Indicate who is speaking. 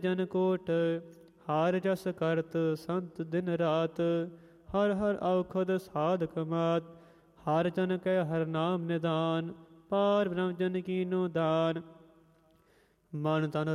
Speaker 1: ਜਨ ਕੋਟ ਹਾਰ ਜਸ ਕਰਤ ਸੰਤ ਦਿਨ ਰਾਤ। ਹਰ ਹਰ ਔਖਦ ਸਾਧਕ ਮਾਤ ਹਰ ਜਨ ਕੈ ਹਰ ਨਾਮ ਨਿਦਾਨ। ਪਾਰ ਬ੍ਰਹਮ ਜਨ ਕੀਨੋ ਦਾਨ। ਮਨ ਤਨ